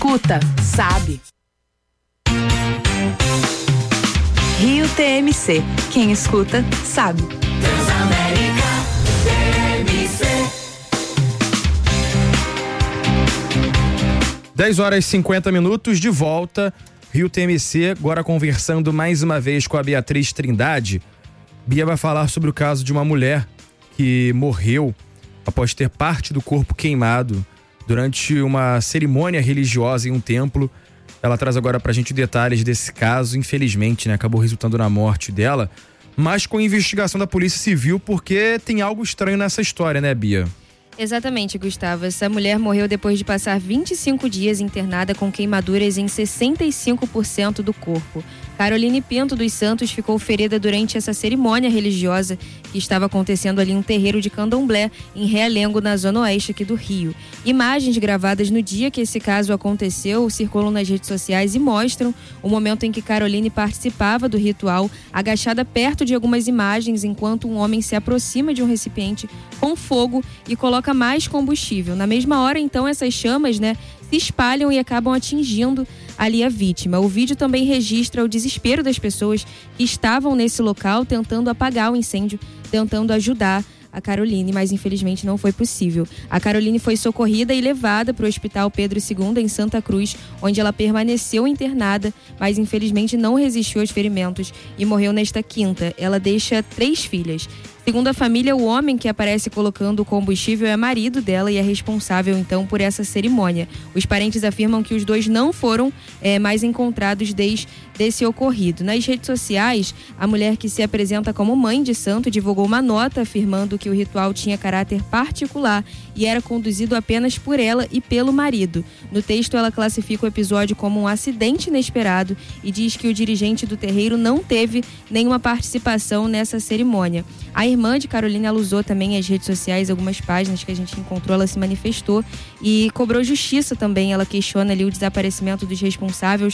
escuta, sabe. Rio TMC. Quem escuta, sabe. Transamérica TMC. 10h50, de volta. Rio TMC, agora conversando mais uma vez com a Beatriz Trindade. Bia vai falar sobre o caso de uma mulher que morreu após ter parte do corpo queimado durante uma cerimônia religiosa em um templo. Ela traz agora pra gente detalhes desse caso. Infelizmente, né, acabou resultando na morte dela, mas com investigação da Polícia Civil, porque tem algo estranho nessa história, né, Bia? Exatamente, Gustavo. Essa mulher morreu depois de passar 25 dias internada com queimaduras em 65% do corpo. Caroline Pinto dos Santos ficou ferida durante essa cerimônia religiosa que estava acontecendo ali em um terreiro de Candomblé, em Realengo, na zona oeste aqui do Rio. Imagens gravadas no dia que esse caso aconteceu circulam nas redes sociais e mostram o momento em que Caroline participava do ritual, agachada perto de algumas imagens, enquanto um homem se aproxima de um recipiente com fogo e coloca mais combustível. Na mesma hora, então, essas chamas, se espalham e acabam atingindo ali a vítima. O vídeo também registra o desespero das pessoas que estavam nesse local tentando apagar o incêndio, tentando ajudar a Caroline, mas infelizmente não foi possível. A Caroline foi socorrida e levada para o Hospital Pedro II, em Santa Cruz, onde ela permaneceu internada, mas infelizmente não resistiu aos ferimentos e morreu nesta quinta. Ela deixa 3 filhas. Segundo a família, o homem que aparece colocando o combustível é marido dela e é responsável, então, por essa cerimônia. Os parentes afirmam que os dois não foram mais encontrados desde esse ocorrido. Nas redes sociais, a mulher, que se apresenta como mãe de santo, divulgou uma nota afirmando que o ritual tinha caráter particular e era conduzido apenas por ela e pelo marido. No texto, ela classifica o episódio como um acidente inesperado e diz que o dirigente do terreiro não teve nenhuma participação nessa cerimônia. A irmã de Caroline, ela usou também as redes sociais, algumas páginas que a gente encontrou, ela se manifestou e cobrou justiça também. Ela questiona ali o desaparecimento dos responsáveis.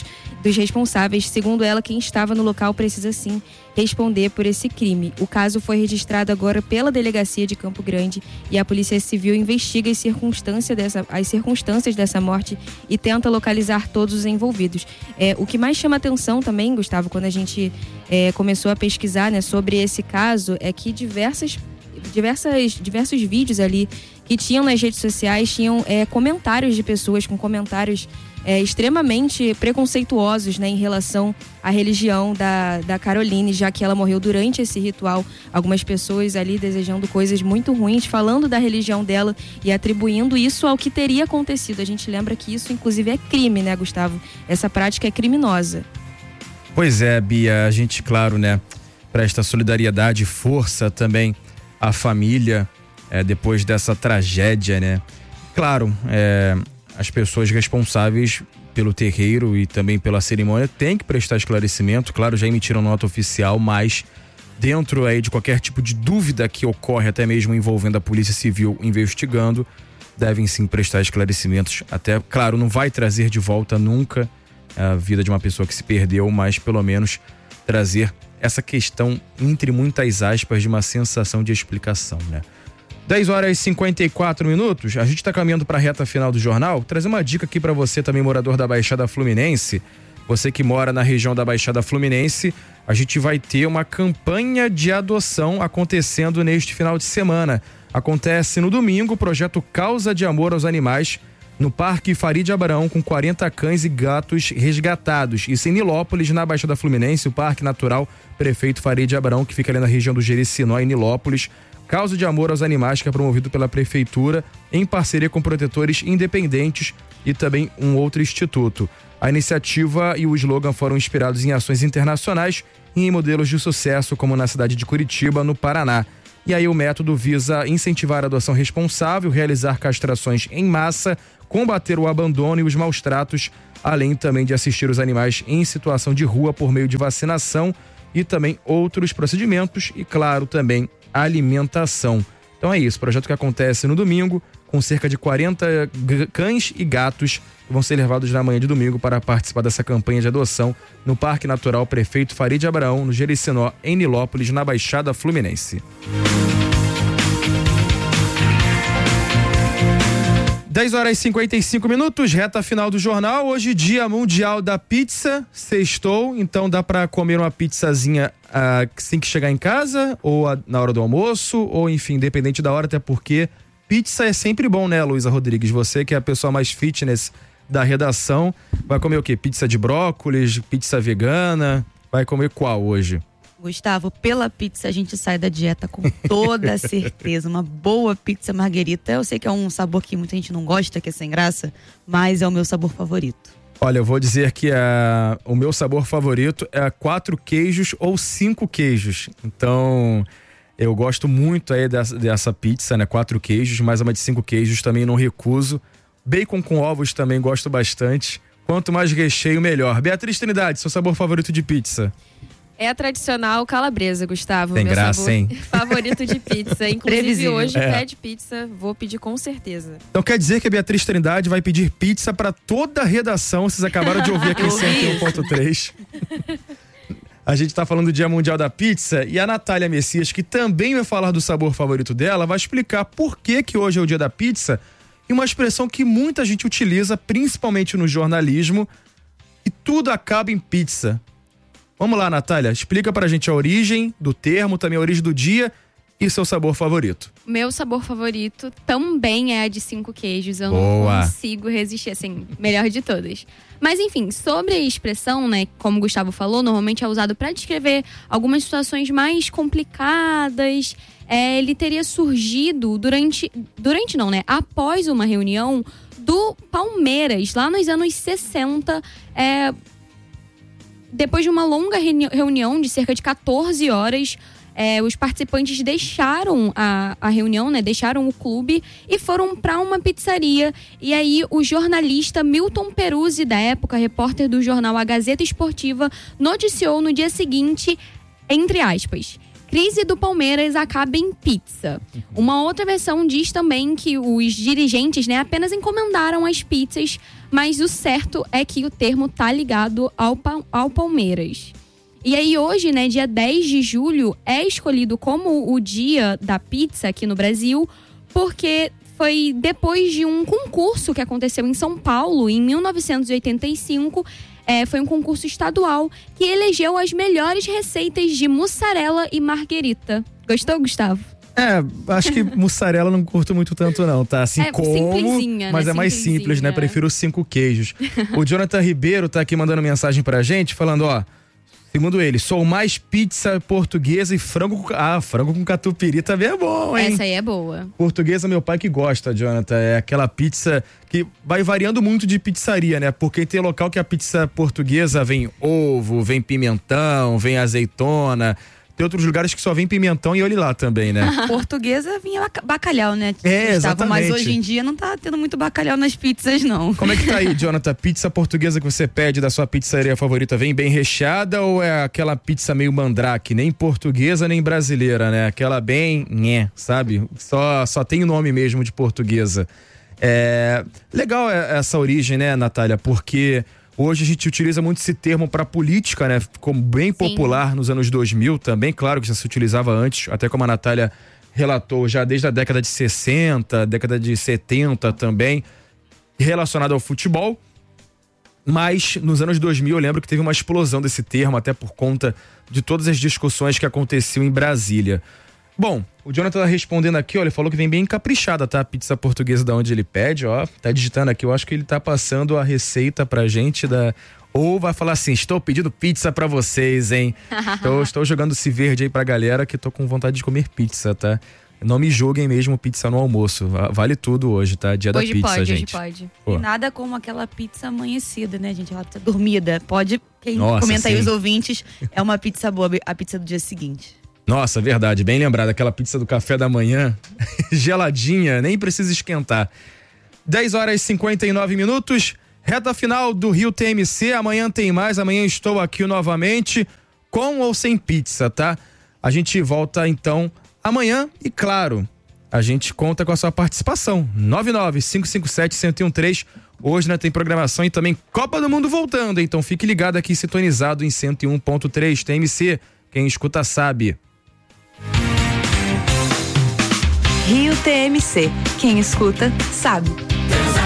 Segundo ela, quem estava no local precisa sim responder por esse crime. O caso foi registrado agora pela Delegacia de Campo Grande e a Polícia Civil investiga as circunstâncias dessa morte e tenta localizar todos os envolvidos. O que mais chama atenção também, Gustavo, quando a gente começou a pesquisar, sobre esse caso, é que diversos vídeos ali que tinham nas redes sociais tinham comentários de pessoas com comentários extremamente preconceituosos, em relação à religião da Caroline, já que ela morreu durante esse ritual. Algumas pessoas ali desejando coisas muito ruins, falando da religião dela e atribuindo isso ao que teria acontecido. A gente lembra que isso, inclusive, é crime, né, Gustavo? Essa prática é criminosa. Pois é, Bia, a gente, claro, presta solidariedade e força também à família depois dessa tragédia, Claro, as pessoas responsáveis pelo terreiro e também pela cerimônia têm que prestar esclarecimento. Claro, já emitiram nota oficial, mas dentro aí de qualquer tipo de dúvida que ocorre, até mesmo envolvendo a Polícia Civil investigando, devem sim prestar esclarecimentos. Até, claro, não vai trazer de volta nunca a vida de uma pessoa que se perdeu, mas pelo menos trazer essa questão, entre muitas aspas, de uma sensação de explicação, 10h54, a gente está caminhando para a reta final do jornal. Trazer uma dica aqui para você também, morador da Baixada Fluminense. Você que mora na região da Baixada Fluminense, a gente vai ter uma campanha de adoção acontecendo neste final de semana. Acontece no domingo o projeto Causa de Amor aos Animais, no Parque Farid Abrão, com 40 cães e gatos resgatados. Isso em Nilópolis, na Baixada Fluminense, o Parque Natural Prefeito Farid Abrão, que fica ali na região do Jericinó, em Nilópolis. Causa de Amor aos Animais, que é promovido pela Prefeitura, em parceria com protetores independentes e também um outro instituto. A iniciativa e o slogan foram inspirados em ações internacionais e em modelos de sucesso, como na cidade de Curitiba, no Paraná. E aí o método visa incentivar a adoção responsável, realizar castrações em massa, combater o abandono e os maus tratos, além também de assistir os animais em situação de rua por meio de vacinação e também outros procedimentos e, claro, também alimentação. Então é isso, projeto que acontece no domingo, com cerca de 40 cães e gatos que vão ser levados na manhã de domingo para participar dessa campanha de adoção no Parque Natural Prefeito Farid Abrão, no Jericinó, em Nilópolis, na Baixada Fluminense. 10h55, reta final do jornal. Hoje, Dia Mundial da Pizza. Sextou, então dá pra comer uma pizzazinha assim que chegar em casa, ou na hora do almoço, ou enfim, independente da hora, até porque pizza é sempre bom, né, Luísa Rodrigues? Você que é a pessoa mais fitness da redação, vai comer o quê? Pizza de brócolis, pizza vegana? Vai comer qual hoje? Gustavo, pela pizza a gente sai da dieta com toda certeza. Uma boa pizza marguerita. Eu sei que é um sabor que muita gente não gosta, que é sem graça, mas é o meu sabor favorito. Olha, eu vou dizer que o meu sabor favorito é 4 queijos ou 5 queijos. Então, eu gosto muito aí dessa pizza, né? 4 queijos, mais uma de 5 queijos também não recuso. Bacon com ovos também gosto bastante. Quanto mais recheio, melhor. Beatriz Trindade, seu sabor favorito de pizza? É a tradicional calabresa, Gustavo. Tem meu graça, sabor hein? favorito de pizza. Inclusive, Previsível. hoje pede pizza. Vou pedir com certeza. Então quer dizer que a Beatriz Trindade vai pedir pizza pra toda a redação. Vocês acabaram de ouvir aqui em 101.3. A gente tá falando do Dia Mundial da Pizza e a Natália Messias, que também vai falar do sabor favorito dela, vai explicar por que hoje é o Dia da Pizza e uma expressão que muita gente utiliza, principalmente no jornalismo, e tudo acaba em pizza. Vamos lá, Natália, explica pra gente a origem do termo, também a origem do dia e seu sabor favorito. Meu sabor favorito também é a de 5 queijos. Eu Boa. não consigo resistir, assim, melhor de todas. Mas enfim, sobre a expressão, né, como o Gustavo falou, normalmente é usado para descrever algumas situações mais complicadas. Ele teria surgido após uma reunião do Palmeiras, lá nos anos 60, depois de uma longa reunião de cerca de 14 horas, os participantes deixaram a reunião, né? Deixaram o clube e foram para uma pizzaria. E aí o jornalista Milton Peruzzi, da época, repórter do jornal A Gazeta Esportiva, noticiou no dia seguinte, entre aspas, crise do Palmeiras acaba em pizza. Uma outra versão diz também que os dirigentes, né, apenas encomendaram as pizzas, mas o certo é que o termo tá ligado ao Palmeiras. E aí hoje, né, dia 10 de julho, é escolhido como o dia da pizza aqui no Brasil, porque foi depois de um concurso que aconteceu em São Paulo, em 1985, foi um concurso estadual que elegeu as melhores receitas de mussarela e marguerita. Gostou, Gustavo? Acho que mussarela não curto muito tanto não, tá? Assim como, simplesinha, mas né? é mais simples, né? Prefiro os 5 queijos. O Jonathan Ribeiro tá aqui mandando mensagem pra gente, falando, segundo ele, sou mais pizza portuguesa e frango com catupiry também é bom, hein? Essa aí é boa. Portuguesa, meu pai que gosta, Jonathan. É aquela pizza que vai variando muito de pizzaria, né? Porque tem local que a pizza portuguesa vem ovo, vem pimentão, vem azeitona. Tem outros lugares que só vem pimentão e olhe lá também, né? Portuguesa vinha bacalhau, né? Exatamente. Mas hoje em dia não tá tendo muito bacalhau nas pizzas, não. Como é que tá aí, Jonathan? Pizza portuguesa que você pede da sua pizzaria favorita vem bem recheada ou é aquela pizza meio mandrake? Nem portuguesa, nem brasileira, né? Aquela bem, sabe? Só tem o nome mesmo de portuguesa. Legal essa origem, né, Natália? Porque hoje a gente utiliza muito esse termo para política, né? Ficou bem popular nos anos 2000 também, claro que já se utilizava antes, até como a Natália relatou, já desde a década de 60, década de 70 também, relacionado ao futebol. Mas nos anos 2000 eu lembro que teve uma explosão desse termo, até por conta de todas as discussões que aconteciam em Brasília. Bom, o Jonathan tá respondendo aqui, ele falou que vem bem caprichada, tá? A pizza portuguesa da onde ele pede, tá digitando aqui, eu acho que ele tá passando a receita pra gente ou vai falar assim, estou pedindo pizza pra vocês, hein? Estou jogando esse verde aí pra galera que tô com vontade de comer pizza, tá? Não me julguem mesmo pizza no almoço, vale tudo hoje, tá? Dia da pizza, gente. Hoje E nada como aquela pizza amanhecida, né, gente? Ela tá dormida, quem Nossa, comenta aí sim. os ouvintes, é uma pizza boa, a pizza do dia seguinte. Nossa, verdade, bem lembrado. Aquela pizza do café da manhã, geladinha, nem precisa esquentar. 10h59, reta final do Rio TMC. Amanhã tem mais, amanhã estou aqui novamente, com ou sem pizza, tá? A gente volta então amanhã e, claro, a gente conta com a sua participação. 99-557-1013. Hoje, né, tem programação e também Copa do Mundo voltando, então fique ligado aqui, sintonizado em 101.3 TMC. Quem escuta sabe. Rio TMC. Quem escuta, sabe.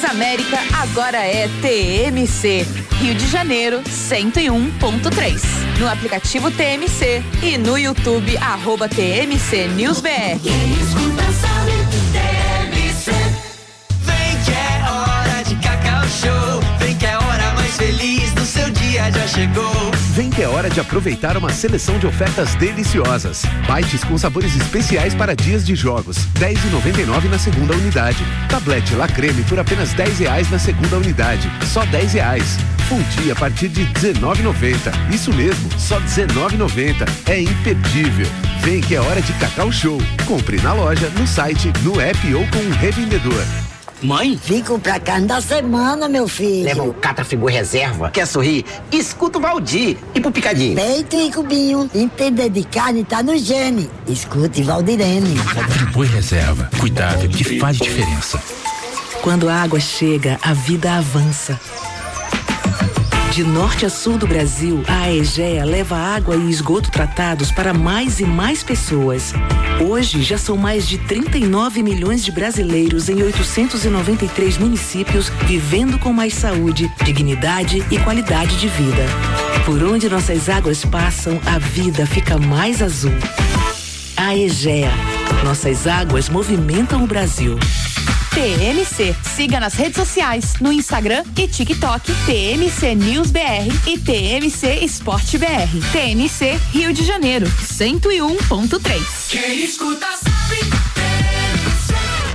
Transamérica agora é TMC. Rio de Janeiro, 101.3. No aplicativo TMC e no YouTube, @TMC News BR. Quem escuta sabe, TMC. Vem que é hora de Cacau Show. Vem que é a hora mais feliz do seu dia já chegou. Vem que é hora de aproveitar uma seleção de ofertas deliciosas. Bites com sabores especiais para dias de jogos, R$10,99 na segunda unidade. Tablete La Creme por apenas R$10 na segunda unidade, só R$10. Fundi a partir de R$19,90. Isso mesmo, só R$19,90. É imperdível. Vem que é hora de Cacau Show. Compre na loja, no site, no app ou com um revendedor. Mãe? Vim comprar carne da semana, meu filho. Leva o Catafigu Reserva. Quer sorrir? Escuta o Valdir. E pro Picadinho? Peito e cubinho. Entender de carne tá no gene. Escute Valdirene. Friboi Reserva. Cuidado que faz diferença. Quando a água chega, a vida avança. De norte a sul do Brasil, a Aegea leva água e esgoto tratados para mais e mais pessoas. Hoje, já são mais de 39 milhões de brasileiros em 893 municípios vivendo com mais saúde, dignidade e qualidade de vida. Por onde nossas águas passam, a vida fica mais azul. Aegea. Nossas águas movimentam o Brasil. TMC. Siga nas redes sociais, no Instagram e TikTok, TMC News BR e TMC Esporte BR. TMC Rio de Janeiro, 101.3. Quem escuta sabe, TMC.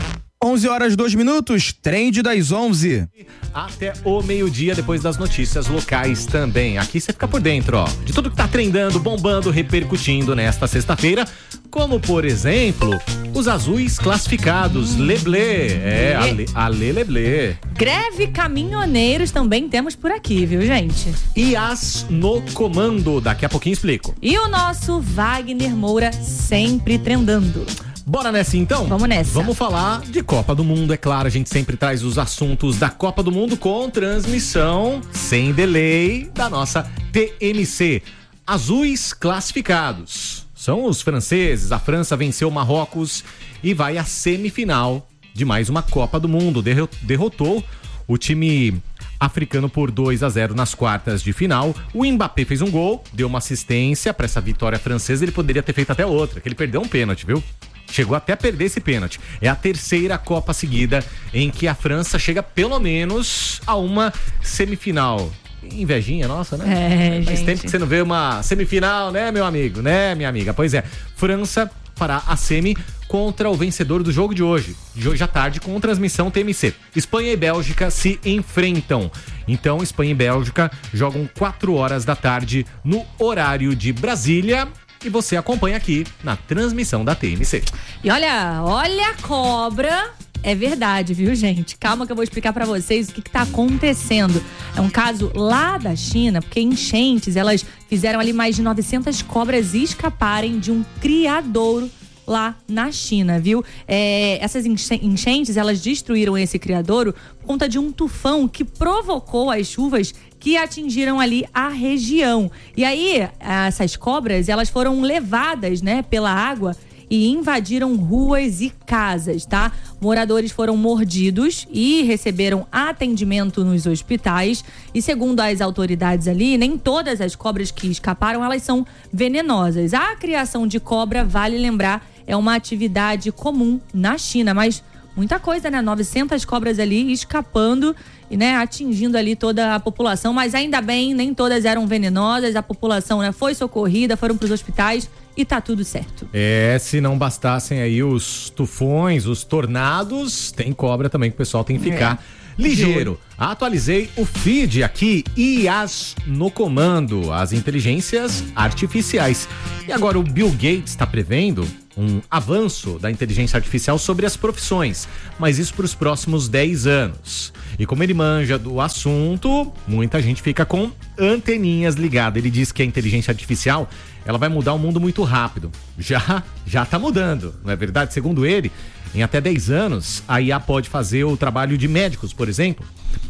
11h02, trend das 11. Até o meio-dia, depois das notícias locais também. Aqui você fica por dentro, ó, de tudo que tá trendando, bombando, repercutindo nesta sexta-feira. Como, por exemplo, os azuis classificados. Leblé. Ale Leblé. Greve caminhoneiros também temos por aqui, viu, gente? IAS no comando. Daqui a pouquinho explico. E o nosso Wagner Moura sempre trendando. Bora nessa então? Vamos nessa. Vamos falar de Copa do Mundo, é claro. A gente sempre traz os assuntos da Copa do Mundo com transmissão sem delay da nossa TMC. Azuis classificados. São os franceses. A França venceu o Marrocos e vai à semifinal de mais uma Copa do Mundo. Derrotou o time africano por 2-0 nas quartas de final. O Mbappé fez um gol, deu uma assistência para essa vitória francesa. Ele poderia ter feito até outra, que ele perdeu um pênalti, viu? Chegou até a perder esse pênalti. É a terceira Copa seguida em que a França chega pelo menos a uma semifinal. Invejinha nossa, né? Faz tempo que você não vê uma semifinal, né, meu amigo? Né, minha amiga? Pois é, França fará a semi contra o vencedor do jogo de hoje à tarde, com transmissão TMC. Espanha e Bélgica se enfrentam. Então, Espanha e Bélgica jogam 4 da tarde no horário de Brasília. E você acompanha aqui na transmissão da TMC. E olha a cobra. É verdade, viu, gente? Calma que eu vou explicar pra vocês o que tá acontecendo. É um caso lá da China, porque enchentes, elas fizeram ali mais de 900 cobras escaparem de um criadouro lá na China, viu? Essas enchentes, elas destruíram esse criadouro por conta de um tufão que provocou as chuvas que atingiram ali a região. E aí, essas cobras, elas foram levadas, né, pela água e invadiram ruas e casas, tá? Moradores foram mordidos e receberam atendimento nos hospitais. E segundo as autoridades ali, nem todas as cobras que escaparam, elas são venenosas. A criação de cobra, vale lembrar, é uma atividade comum na China, mas muita coisa, né? 900 cobras ali escapando e, né, atingindo ali toda a população. Mas ainda bem, nem todas eram venenosas. A população, né, foi socorrida, foram para os hospitais e tá tudo certo. Se não bastassem aí os tufões, os tornados, tem cobra também que o pessoal tem que ficar ligeiro. Atualizei o feed aqui, IAS no comando, as inteligências artificiais. E agora o Bill Gates está prevendo um avanço da inteligência artificial sobre as profissões, mas isso para os próximos 10 anos. E como ele manja do assunto, muita gente fica com anteninhas ligadas. Ele diz que a inteligência artificial, ela vai mudar o mundo muito rápido. Já tá mudando, não é verdade? Segundo ele, em até 10 anos, a IA pode fazer o trabalho de médicos, por exemplo,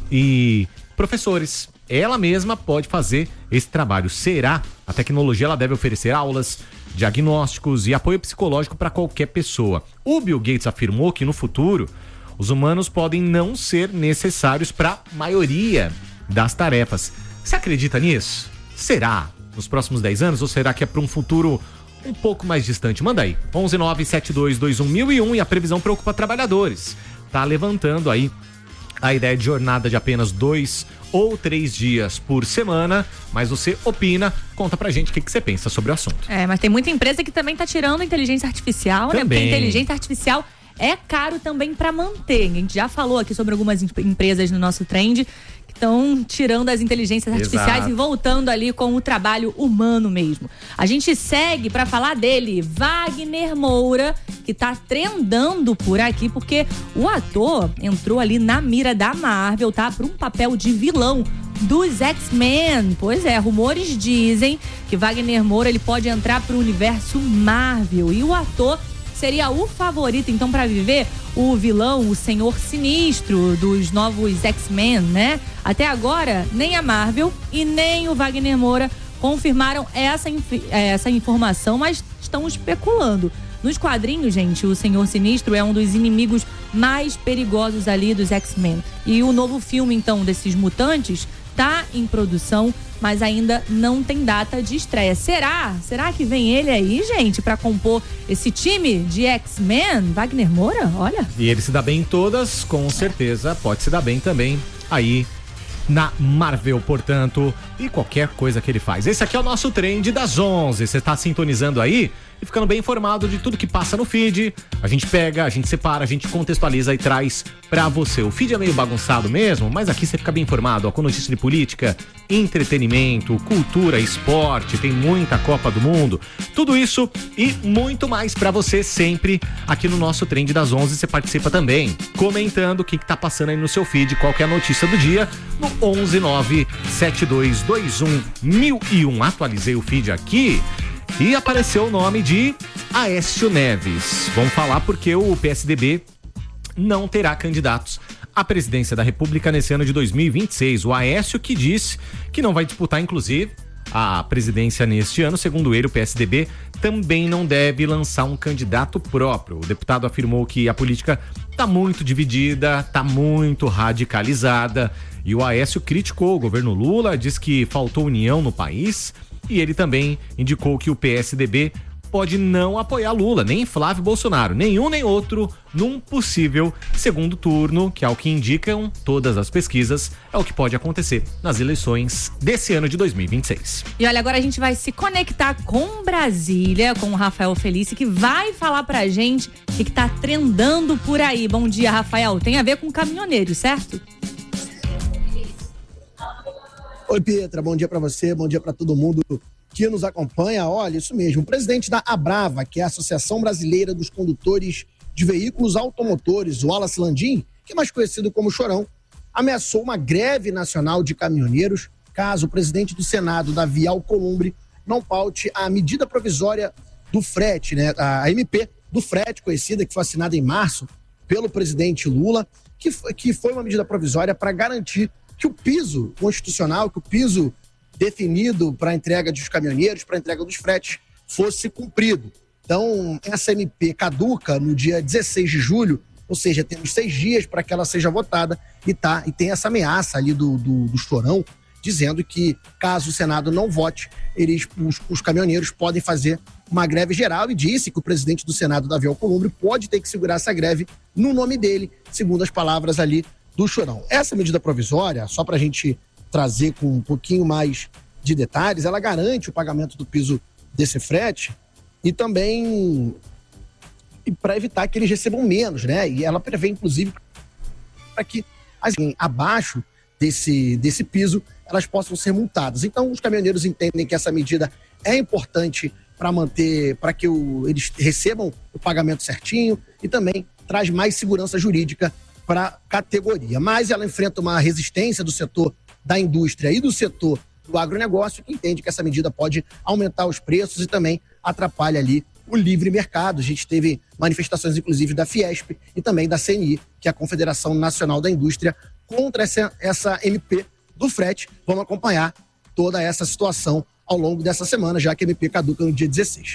e professores. Ela mesma pode fazer esse trabalho. Será? A tecnologia, ela deve oferecer aulas, diagnósticos e apoio psicológico para qualquer pessoa. O Bill Gates afirmou que no futuro os humanos podem não ser necessários para a maioria das tarefas. Você acredita nisso? Será nos próximos 10 anos ou será que é para um futuro um pouco mais distante? Manda aí, 11972211001, e a previsão preocupa trabalhadores. Tá levantando aí a ideia de jornada de apenas 2 ou 3 dias por semana, mas você opina, conta pra gente o que você pensa sobre o assunto. Mas tem muita empresa que também tá tirando inteligência artificial, né? Porque inteligência artificial é caro também pra manter. A gente já falou aqui sobre algumas empresas no nosso trend que estão tirando as inteligências artificiais e voltando ali com o trabalho humano mesmo. A gente segue pra falar dele, Wagner Moura, que tá trendando por aqui porque o ator entrou ali na mira da Marvel, tá? Pra um papel de vilão dos X-Men. Pois é, rumores dizem que Wagner Moura ele pode entrar pro universo Marvel e o ator seria o favorito, então, pra viver o vilão, o Senhor Sinistro dos novos X-Men, né? Até agora, nem a Marvel e nem o Wagner Moura confirmaram essa informação, mas estão especulando. Nos quadrinhos, gente, o Senhor Sinistro é um dos inimigos mais perigosos ali dos X-Men. E o novo filme, então, desses mutantes tá em produção, mas ainda não tem data de estreia. Será que vem ele aí, gente, pra compor esse time de X-Men? Wagner Moura, olha. E ele se dá bem em todas, com certeza pode se dar bem também aí na Marvel, portanto, e qualquer coisa que ele faz. Esse aqui é o nosso trend das 11. Você tá sintonizando aí e ficando bem informado de tudo que passa no feed. A gente pega, a gente separa, a gente contextualiza e traz pra você. O feed é meio bagunçado mesmo, mas aqui você fica bem informado, ó, com notícia de política, entretenimento, cultura, esporte, tem muita Copa do Mundo, tudo isso e muito mais pra você sempre aqui no nosso Trend das 11. Você participa também, comentando o que tá passando aí no seu feed, qual que é a notícia do dia, no 11972211001. Atualizei o feed aqui e apareceu o nome de Aécio Neves. Vamos falar porque o PSDB não terá candidatos à presidência da República nesse ano de 2026. O Aécio que disse que não vai disputar, inclusive, a presidência neste ano. Segundo ele, o PSDB também não deve lançar um candidato próprio. O deputado afirmou que a política está muito dividida, está muito radicalizada. E o Aécio criticou o governo Lula, diz que faltou união no país. E ele também indicou que o PSDB pode não apoiar Lula, nem Flávio Bolsonaro, nenhum nem outro, num possível segundo turno, que é o que indicam todas as pesquisas, é o que pode acontecer nas eleições desse ano de 2026. E olha, agora a gente vai se conectar com Brasília, com o Rafael Felício, que vai falar pra gente o que tá trendando por aí. Bom dia, Rafael. Tem a ver com caminhoneiros, certo? Oi, Pietra, bom dia para você, bom dia para todo mundo que nos acompanha. Olha, isso mesmo, o presidente da Abrava, que é a Associação Brasileira dos Condutores de Veículos Automotores, o Wallace Landim, que é mais conhecido como Chorão, ameaçou uma greve nacional de caminhoneiros caso o presidente do Senado, Davi Alcolumbre, não paute a medida provisória do frete, né, a MP do frete, conhecida, que foi assinada em março pelo presidente Lula, que foi uma medida provisória para garantir que o piso constitucional, que o piso definido para a entrega dos caminhoneiros, para a entrega dos fretes, fosse cumprido. Então, essa MP caduca no dia 16 de julho, ou seja, temos 6 dias para que ela seja votada e tem essa ameaça ali do Chorão, dizendo que, caso o Senado não vote, os caminhoneiros podem fazer uma greve geral, e disse que o presidente do Senado, Davi Alcolumbre, pode ter que segurar essa greve no nome dele, segundo as palavras ali do Chorão. Essa medida provisória, só para a gente trazer com um pouquinho mais de detalhes, ela garante o pagamento do piso desse frete e também para evitar que eles recebam menos, né? E ela prevê, inclusive, para que abaixo desse piso elas possam ser multadas. Então, os caminhoneiros entendem que essa medida é importante para manter, para que eles recebam o pagamento certinho e também traz mais segurança jurídica para a categoria. Mas ela enfrenta uma resistência do setor da indústria e do setor do agronegócio, que entende que essa medida pode aumentar os preços e também atrapalha ali o livre mercado. A gente teve manifestações, inclusive, da Fiesp e também da CNI, que é a Confederação Nacional da Indústria, contra essa MP do frete. Vamos acompanhar toda essa situação ao longo dessa semana, já que a MP caduca no dia 16.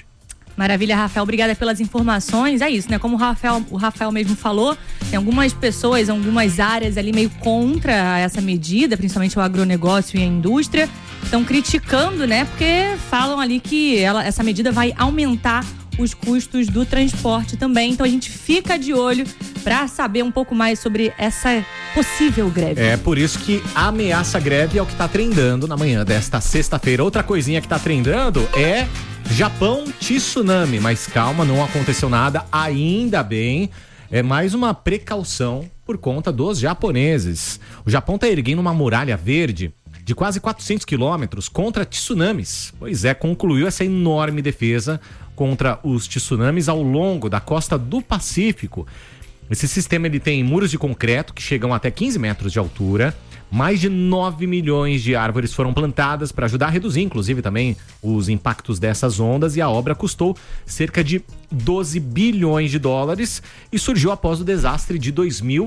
Maravilha, Rafael. Obrigada pelas informações. É isso, né? Como o Rafael mesmo falou, tem algumas pessoas, algumas áreas ali meio contra essa medida, principalmente o agronegócio e a indústria, estão criticando, né? Porque falam ali que essa medida vai aumentar os custos do transporte também. Então a gente fica de olho para saber um pouco mais sobre essa possível greve. É por isso que a ameaça greve é o que tá trendando na manhã desta sexta-feira. Outra coisinha que tá trendando é Japão tsunami, mas calma, não aconteceu nada, ainda bem. É mais uma precaução por conta dos japoneses. O Japão tá erguendo uma muralha verde de quase 400 quilômetros contra tsunamis. Pois é, concluiu essa enorme defesa contra os tsunamis ao longo da costa do Pacífico. Esse sistema ele tem muros de concreto que chegam até 15 metros de altura. Mais de 9 milhões de árvores foram plantadas para ajudar a reduzir, inclusive, também os impactos dessas ondas, e a obra custou cerca de 12 bilhões de dólares e surgiu após o desastre de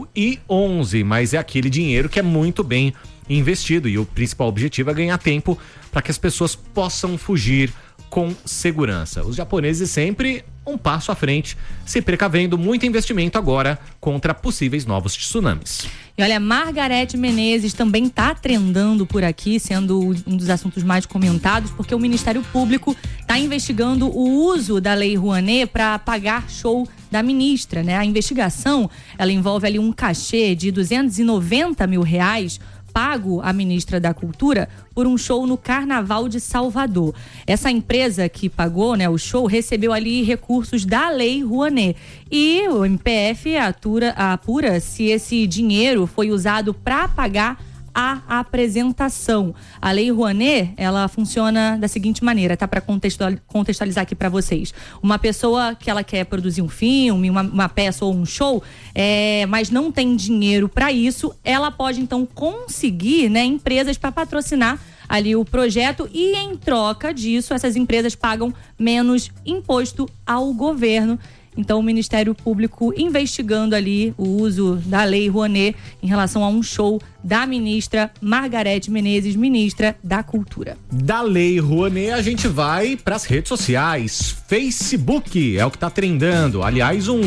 2011, mas é aquele dinheiro que é muito bem investido e o principal objetivo é ganhar tempo para que as pessoas possam fugir com segurança. Os japoneses sempre um passo à frente, se precavendo, muito investimento agora contra possíveis novos tsunamis. E olha, Margarete Menezes também está trendando por aqui, sendo um dos assuntos mais comentados, porque o Ministério Público está investigando o uso da Lei Rouanet para pagar show da ministra, né? A investigação, ela envolve ali um cachê de R$290 mil pago à ministra da Cultura por um show no Carnaval de Salvador. Essa empresa que pagou, né, o show recebeu ali recursos da Lei Rouanet. E o MPF apura se esse dinheiro foi usado para pagar a apresentação. A Lei Rouanet, ela funciona da seguinte maneira, tá? Para contextualizar aqui para vocês. Uma pessoa que ela quer produzir um filme, uma peça ou um show, mas não tem dinheiro para isso, ela pode então conseguir, né, empresas para patrocinar ali o projeto e em troca disso essas empresas pagam menos imposto ao governo. Então, o Ministério Público investigando ali o uso da Lei Rouanet em relação a um show da ministra Margarete Menezes, ministra da Cultura. Da Lei Rouanet, a gente vai para as redes sociais. Facebook é o que tá trendando. Aliás, um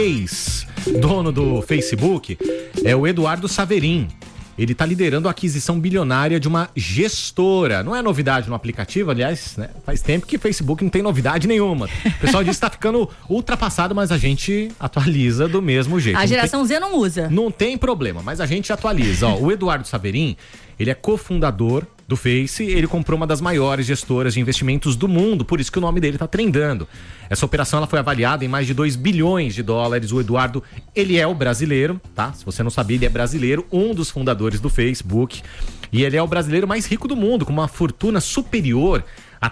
ex-dono do Facebook é o Eduardo Saverin. Ele está liderando a aquisição bilionária de uma gestora. Não é novidade no aplicativo, aliás, né? Faz tempo que Facebook não tem novidade nenhuma. O pessoal diz que está ficando ultrapassado, mas a gente atualiza do mesmo jeito. A geração Z não usa. Não tem problema, mas a gente atualiza. Ó, o Eduardo Saverin, ele é cofundador do Face, ele comprou uma das maiores gestoras de investimentos do mundo, por isso que o nome dele tá trendando. Essa operação ela foi avaliada em mais de 2 bilhões de dólares. O Eduardo, ele é o brasileiro, tá? Se você não sabia, ele é brasileiro, um dos fundadores do Facebook. E ele é o brasileiro mais rico do mundo, com uma fortuna superior a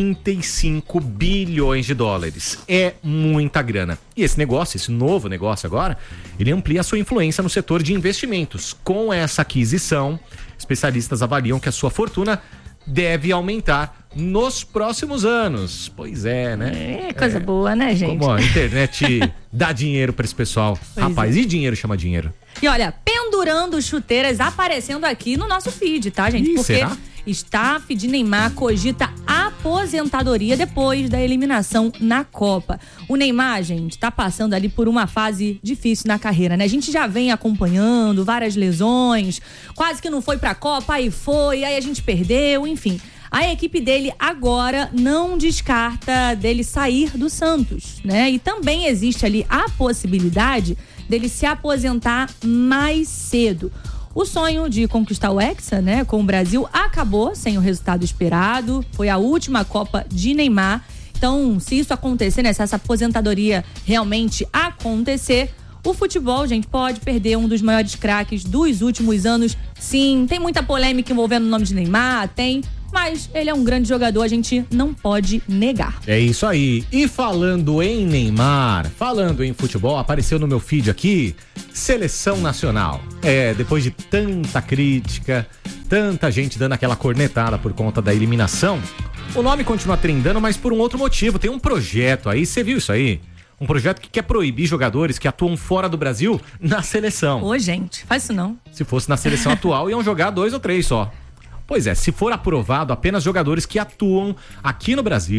35 bilhões de dólares. É muita grana. E esse negócio, esse novo negócio agora, ele amplia a sua influência no setor de investimentos. Com essa aquisição, especialistas avaliam que a sua fortuna deve aumentar nos próximos anos. Pois é, né? É coisa boa, né, gente? Como a internet dá dinheiro pra esse pessoal. Pois Rapaz, e dinheiro chama dinheiro. E olha, pendurando chuteiras aparecendo aqui no nosso feed, tá, gente? Porque será? Staff de Neymar cogita aposentadoria depois da eliminação na Copa. O Neymar, gente, tá passando ali por uma fase difícil na carreira, né? A gente já vem acompanhando várias lesões, quase que não foi pra Copa, aí foi, aí a gente perdeu, enfim. A equipe dele agora não descarta dele sair do Santos, né? E também existe ali a possibilidade dele se aposentar mais cedo. O sonho de conquistar o Hexa, né, com o Brasil acabou sem o resultado esperado. Foi a última Copa de Neymar. Então, se isso acontecer, né, se essa aposentadoria realmente acontecer, o futebol, gente, pode perder um dos maiores craques dos últimos anos. Sim, tem muita polêmica envolvendo o nome de Neymar, mas ele é um grande jogador, a gente não pode negar. É isso aí. E falando em Neymar, falando em futebol, apareceu no meu feed aqui, Seleção Nacional. Depois de tanta crítica, tanta gente dando aquela cornetada por conta da eliminação, o nome continua trendando, mas por um outro motivo. Tem um projeto aí, você viu isso aí? Um projeto que quer proibir jogadores que atuam fora do Brasil na seleção. Ô, gente, faz isso não. Se fosse na seleção atual, iam jogar 2 ou 3 só. Pois é, se for aprovado, apenas jogadores que atuam aqui no Brasil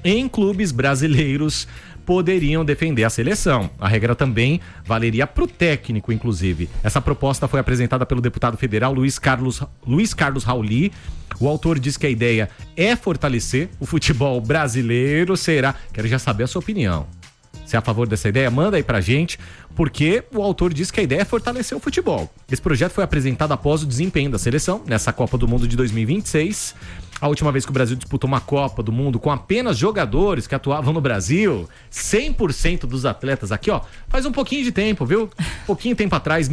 em clubes brasileiros poderiam defender a seleção. A regra também valeria para o técnico, inclusive. Essa proposta foi apresentada pelo deputado federal Luiz Carlos Rauli. O autor diz que a ideia é fortalecer o futebol brasileiro. Quero já saber a sua opinião. Se é a favor dessa ideia, manda aí pra gente, porque o autor diz que a ideia é fortalecer o futebol. Esse projeto foi apresentado após o desempenho da seleção nessa Copa do Mundo de 2026. A última vez que o Brasil disputou uma Copa do Mundo com apenas jogadores que atuavam no Brasil, 100% dos atletas aqui, ó, faz um pouquinho de tempo, viu? Pouquinho tempo atrás,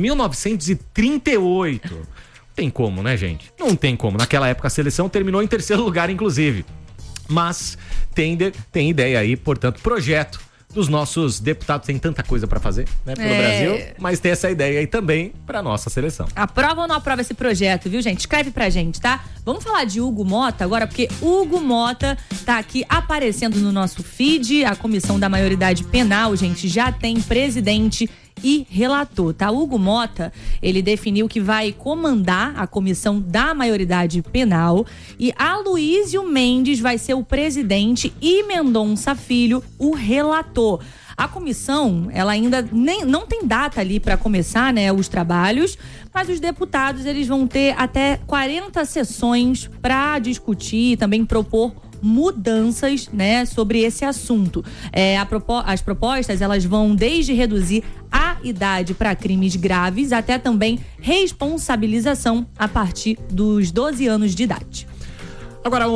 1938. Não tem como, né, gente? Não tem como. Naquela época a seleção terminou em 3º lugar, inclusive. Mas tem ideia aí, portanto, projeto dos nossos deputados. Tem tanta coisa pra fazer, né, pelo Brasil, mas tem essa ideia aí também pra nossa seleção. Aprova ou não aprova esse projeto, viu, gente? Escreve pra gente, tá? Vamos falar de Hugo Mota agora, porque Hugo Mota tá aqui aparecendo no nosso feed. A Comissão da Maioridade Penal, gente, já tem presidente e relator, tá? Hugo Mota, ele definiu que vai comandar a Comissão da Maioridade Penal e Aloysio Mendes vai ser o presidente e Mendonça Filho o relator. A comissão, ela ainda não tem data ali para começar, né, os trabalhos, mas os deputados, eles vão ter até 40 sessões para discutir e também propor mudanças, né, sobre esse assunto. As propostas, elas vão desde reduzir a idade para crimes graves até também responsabilização a partir dos 12 anos de idade. Agora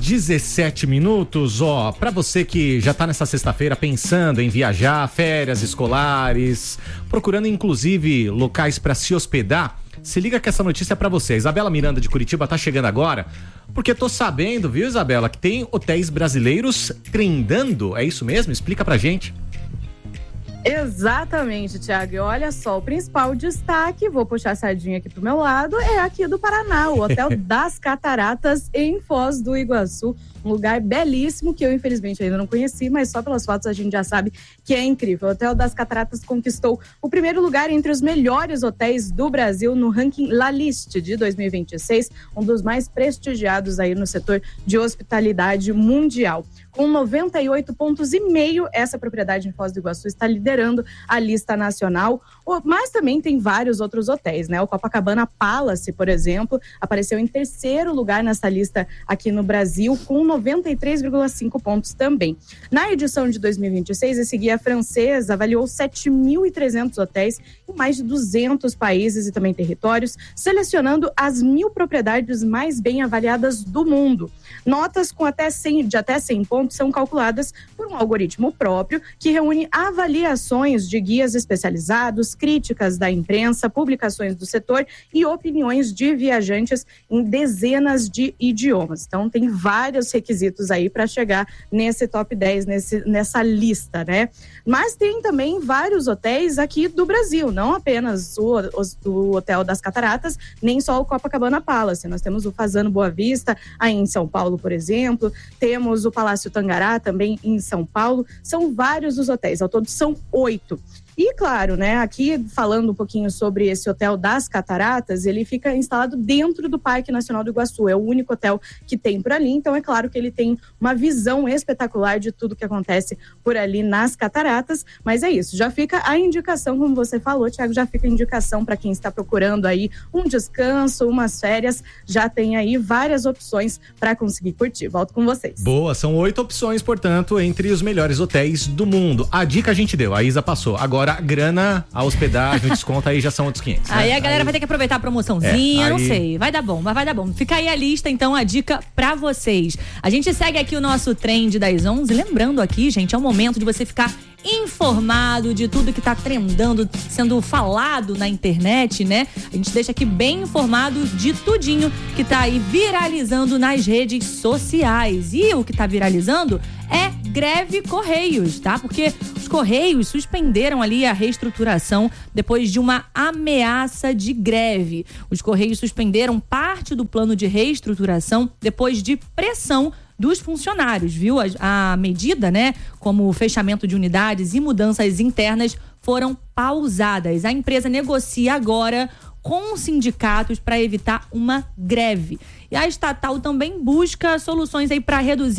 11h17, ó, pra você que já tá nessa sexta-feira pensando em viajar, férias escolares, procurando inclusive locais pra se hospedar, se liga que essa notícia é pra você. A Isabela Miranda de Curitiba tá chegando agora, porque tô sabendo, viu, Isabela, que tem hotéis brasileiros trendando, é isso mesmo? Explica pra gente. Exatamente, Thiago. E olha só, o principal destaque, vou puxar a sardinha aqui pro meu lado, é aqui do Paraná, o Hotel das Cataratas, em Foz do Iguaçu. Um lugar belíssimo que eu, infelizmente, ainda não conheci, mas só pelas fotos a gente já sabe que é incrível. O Hotel das Cataratas conquistou o primeiro lugar entre os melhores hotéis do Brasil no ranking La Liste de 2026, um dos mais prestigiados aí no setor de hospitalidade mundial. Com 98,5 pontos, essa propriedade em Foz do Iguaçu está liderando a lista nacional, mas também tem vários outros hotéis, né? O Copacabana Palace, por exemplo, apareceu em 3º lugar nessa lista aqui no Brasil, com 93,5 pontos também. Na edição de 2026, esse guia francês avaliou 7.300 hotéis em mais de 200 países e também territórios, selecionando as 1.000 propriedades mais bem avaliadas do mundo. Notas com até 100 pontos são calculadas por um algoritmo próprio que reúne avaliações de guias especializados, críticas da imprensa, publicações do setor e opiniões de viajantes em dezenas de idiomas. Então, tem vários requisitos aí para chegar nesse top 10, nessa lista, né? Mas tem também vários hotéis aqui do Brasil, não apenas o Hotel das Cataratas, nem só o Copacabana Palace. Nós temos o Fazano Boa Vista, aí em São Paulo, por exemplo. Temos o Palácio Tangará, também em São Paulo. São vários os hotéis, ao todo são 8. E claro, né, aqui falando um pouquinho sobre esse Hotel das Cataratas, ele fica instalado dentro do Parque Nacional do Iguaçu, é o único hotel que tem por ali, então é claro que ele tem uma visão espetacular de tudo que acontece por ali nas cataratas, mas é isso, já fica a indicação, como você falou, Thiago, já fica a indicação para quem está procurando aí um descanso, umas férias, já tem aí várias opções para conseguir curtir. Volto com vocês. Boa, são 8 opções, portanto, entre os melhores hotéis do mundo. A dica a gente deu, a Isa passou. Agora a grana, a hospedagem, o desconto aí já são outros 500. Aí a galera vai ter que aproveitar a promoçãozinha, não sei. Vai dar bom, mas vai dar bom. Fica aí a lista, então, a dica pra vocês. A gente segue aqui o nosso trend das 11. Lembrando aqui, gente, é o momento de você ficar informado de tudo que tá trendando, sendo falado na internet, né? A gente deixa aqui bem informado de tudinho que tá aí viralizando nas redes sociais. E o que tá viralizando é greve Correios, tá? Porque os Correios suspenderam ali a reestruturação depois de uma ameaça de greve. Os Correios suspenderam parte do plano de reestruturação depois de pressão dos funcionários, viu? A medida, né, como o fechamento de unidades e mudanças internas foram pausadas. A empresa negocia agora com os sindicatos para evitar uma greve. E a estatal também busca soluções aí para reduzir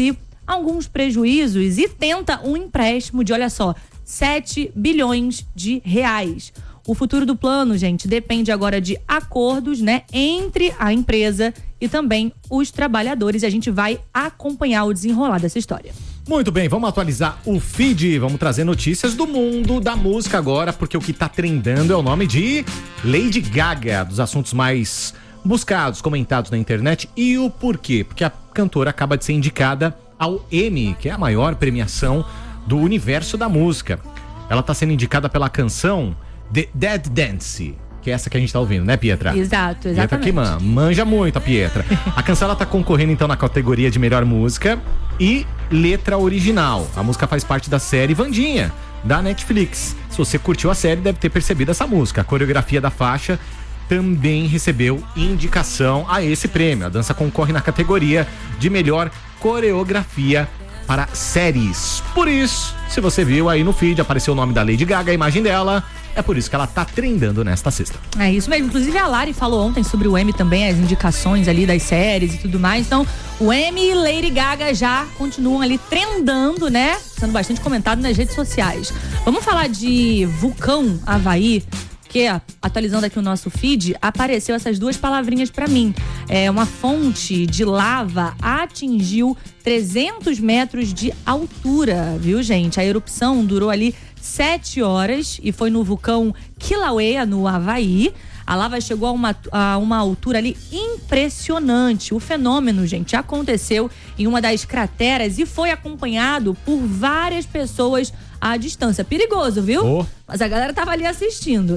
alguns prejuízos e tenta um empréstimo de, olha só, 7 bilhões de reais. O futuro do plano, gente, depende agora de acordos, né, entre a empresa e também os trabalhadores. E a gente vai acompanhar o desenrolar dessa história. Muito bem, vamos atualizar o feed, vamos trazer notícias do mundo da música agora, porque o que tá trendando é o nome de Lady Gaga, dos assuntos mais buscados, comentados na internet. E o porquê? Porque a cantora acaba de ser indicada ao Emmy, que é a maior premiação do universo da música. Ela tá sendo indicada pela canção The Dead Dance, que é essa que a gente tá ouvindo, né, Pietra? Exato, Pietra que exatamente. manja muito a Pietra. A canção ela tá concorrendo então na categoria de melhor música e letra original. A música faz parte da série Wandinha, da Netflix. Se você curtiu a série, deve ter percebido essa música. A coreografia da faixa também recebeu indicação a esse prêmio. A dança concorre na categoria de melhor coreografia para séries. Por isso, se você viu aí no feed, apareceu o nome da Lady Gaga, a imagem dela, é por isso que ela tá trendando nesta sexta. É isso mesmo. Inclusive a Lari falou ontem sobre o Emmy também, as indicações ali das séries e tudo mais. Então, o Emmy e Lady Gaga já continuam ali trendando, né? Sendo bastante comentado nas redes sociais. Vamos falar de Vulcão Havaí, que, atualizando aqui o nosso feed, apareceu essas duas palavrinhas pra mim. Uma fonte de lava atingiu 300 metros de altura, viu, gente? A erupção durou ali 7 horas e foi no vulcão Kilauea, no Havaí. A lava chegou a uma altura ali impressionante. O fenômeno, gente, aconteceu em uma das crateras e foi acompanhado por várias pessoas à distância. Perigoso, viu? Mas a galera tava ali assistindo.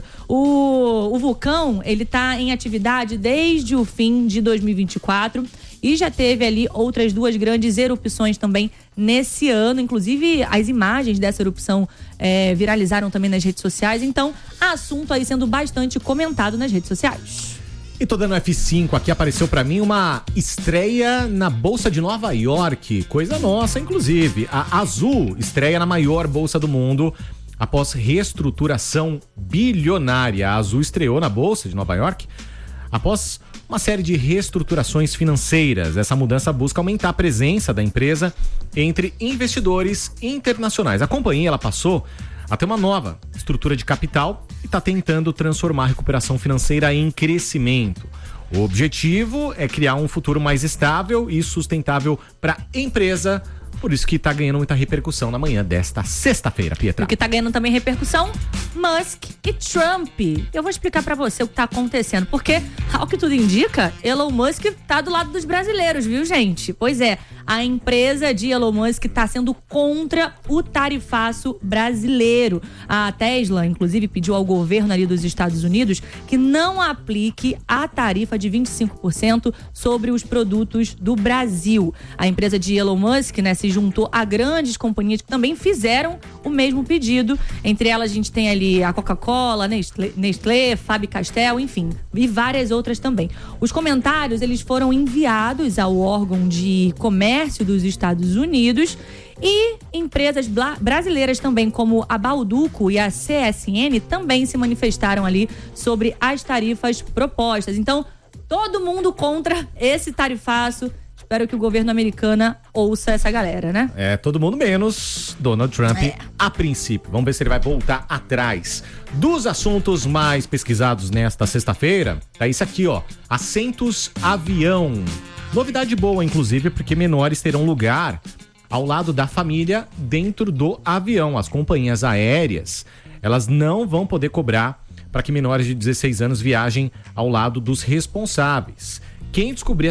O vulcão, ele tá em atividade desde o fim de 2024 e já teve ali outras duas grandes erupções também nesse ano. Inclusive, as imagens dessa erupção viralizaram também nas redes sociais. Então, assunto aí sendo bastante comentado nas redes sociais. E tô dando F5 aqui, apareceu pra mim uma estreia na Bolsa de Nova York, coisa nossa, inclusive. A Azul estreia na maior bolsa do mundo após reestruturação bilionária. A Azul estreou na Bolsa de Nova York após uma série de reestruturações financeiras. Essa mudança busca aumentar a presença da empresa entre investidores internacionais. A companhia ela passou a ter uma nova estrutura de capital e está tentando transformar a recuperação financeira em crescimento. O objetivo é criar um futuro mais estável e sustentável para a empresa. Por isso que tá ganhando muita repercussão na manhã desta sexta-feira, Pietra. O que tá ganhando também repercussão? Musk e Trump. Eu vou explicar pra você o que tá acontecendo, porque, ao que tudo indica, Elon Musk tá do lado dos brasileiros, viu, gente? Pois é, a empresa de Elon Musk tá sendo contra o tarifaço brasileiro. A Tesla, inclusive, pediu ao governo ali dos Estados Unidos que não aplique a tarifa de 25% sobre os produtos do Brasil. A empresa de Elon Musk, né, se juntou a grandes companhias que também fizeram o mesmo pedido. Entre elas a gente tem ali a Coca-Cola, Nestlé, Faber-Castell, enfim, e várias outras também. Os comentários, eles foram enviados ao órgão de comércio dos Estados Unidos e empresas brasileiras também, como a Bauducco e a CSN, também se manifestaram ali sobre as tarifas propostas. Então, todo mundo contra esse tarifaço. Espero que o governo americano ouça essa galera, né? Todo mundo menos Donald Trump a princípio. Vamos ver se ele vai voltar atrás. Dos assuntos mais pesquisados nesta sexta-feira, é isso aqui, ó. Assentos avião. Novidade boa, inclusive, porque menores terão lugar ao lado da família dentro do avião. As companhias aéreas, elas não vão poder cobrar para que menores de 16 anos viajem ao lado dos responsáveis. Quem descumprir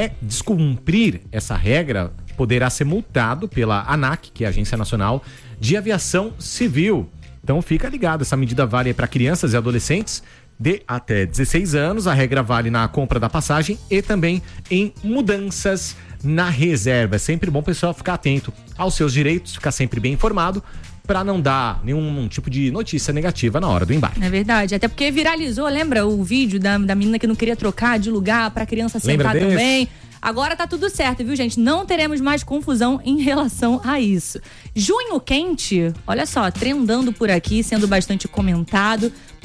essa regra poderá ser multado pela ANAC, que é a Agência Nacional de Aviação Civil. Então fica ligado, essa medida vale para crianças e adolescentes de até 16 anos. A regra vale na compra da passagem e também em mudanças na reserva. É sempre bom o pessoal ficar atento aos seus direitos, ficar sempre bem informado, para não dar nenhum tipo de notícia negativa na hora do embarque. É verdade, até porque viralizou, lembra o vídeo da menina que não queria trocar de lugar pra criança sentar também? Agora tá tudo certo, viu, gente? Não teremos mais confusão em relação a isso. Junho quente, olha só, trendando por aqui, sendo bastante comentado, porque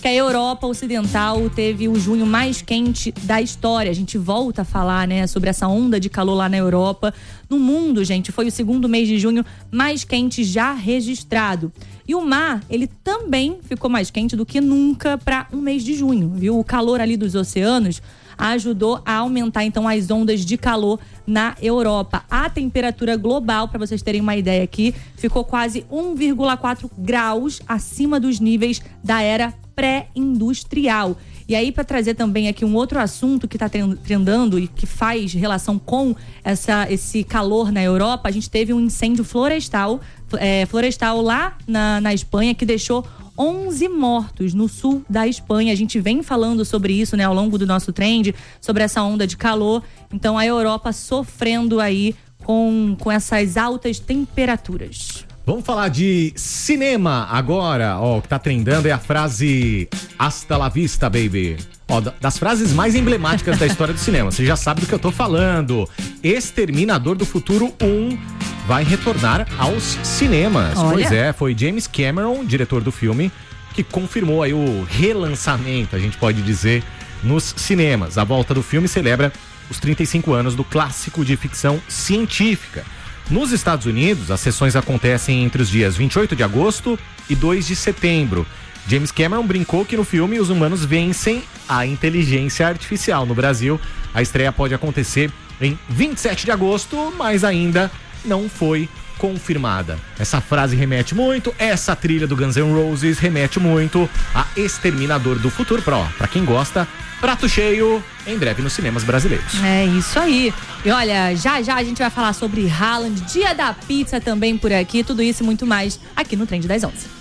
que a Europa Ocidental teve o junho mais quente da história. A gente volta a falar, né, sobre essa onda de calor lá na Europa. No mundo, gente, foi o segundo mês de junho mais quente já registrado. E o mar, ele também ficou mais quente do que nunca para um mês de junho, viu? O calor ali dos oceanos ajudou a aumentar, então, as ondas de calor na Europa. A temperatura global, para vocês terem uma ideia aqui, ficou quase 1,4 graus acima dos níveis da era pré-industrial. E aí, para trazer também aqui um outro assunto que está trendando e que faz relação com esse calor na Europa, a gente teve um incêndio florestal lá na Espanha, que deixou 11 mortos no sul da Espanha. A gente vem falando sobre isso, né, ao longo do nosso trend, sobre essa onda de calor. Então, a Europa sofrendo aí com essas altas temperaturas. Vamos falar de cinema agora. Ó, o que tá trendando é a frase "Hasta la vista, baby". Ó, das frases mais emblemáticas da história do cinema. Você já sabe do que eu tô falando. Exterminador do Futuro 1 vai retornar aos cinemas. Olha. Pois é, foi James Cameron, diretor do filme, que confirmou aí o relançamento, a gente pode dizer, nos cinemas. A volta do filme celebra os 35 anos do clássico de ficção científica. Nos Estados Unidos, as sessões acontecem entre os dias 28 de agosto e 2 de setembro. James Cameron brincou que no filme os humanos vencem a inteligência artificial. No Brasil, a estreia pode acontecer em 27 de agosto, mas ainda não foi confirmada. Essa frase remete muito, essa trilha do Guns N' Roses remete muito a Exterminador do Futuro. Pra quem gosta, prato cheio, em breve nos cinemas brasileiros. É isso aí. E olha, já a gente vai falar sobre Haaland, Dia da Pizza também por aqui, tudo isso e muito mais aqui no Trend das 11.